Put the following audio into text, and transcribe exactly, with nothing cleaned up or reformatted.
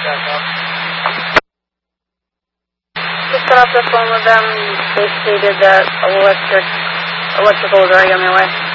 Just got off the phone with them. They stated that electric, electrical is already on their way.